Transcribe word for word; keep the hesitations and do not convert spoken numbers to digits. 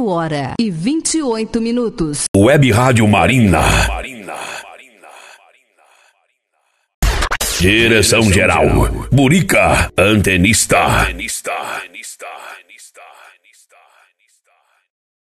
zero hora e vinte e oito minutos. Web Rádio Marina. Direção geral, Burica, antenista.